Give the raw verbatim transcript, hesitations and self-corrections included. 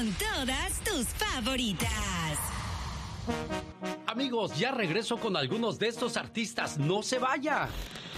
con todas tus favoritas. Amigos, ya regreso con algunos de estos artistas. ¡No se vaya!